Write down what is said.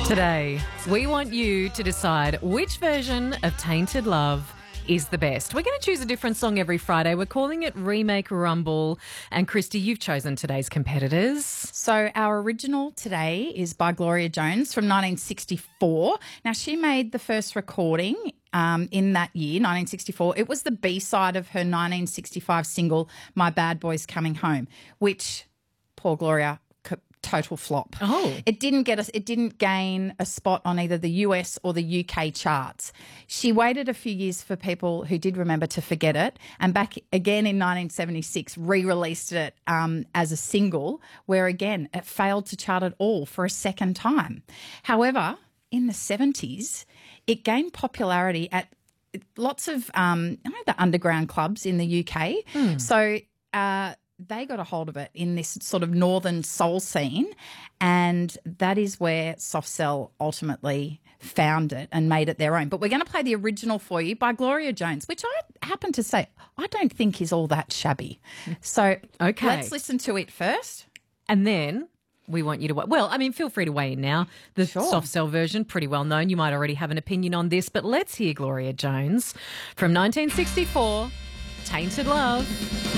Today, we want you to decide which version of Tainted Love is the best. We're going to choose a different song every Friday. We're calling it Remake Rumble. And Christy, you've chosen today's competitors. So our original today is by Gloria Jones from 1964. Now, she made the first recording in that year, 1964. It was the B-side of her 1965 single, My Bad Boy's Coming Home, which, poor Gloria, total flop. Oh. It didn't gain a spot on either the US or the UK charts. She waited a few years for people who did remember to forget it, and back again in 1976 re-released it as a single, where again it failed to chart at all for a second time. However, in the 70s, it gained popularity at lots of the underground clubs in the UK. So they got a hold of it in this sort of northern soul scene, and that is where Soft Cell ultimately found it and made it their own. But we're going to play the original for you by Gloria Jones, which I happen to say I don't think is all that shabby. So let's listen to it first. And then we want you to, feel free to weigh in now. The Soft Cell version, pretty well known. You might already have an opinion on this, but let's hear Gloria Jones from 1964, Tainted Love.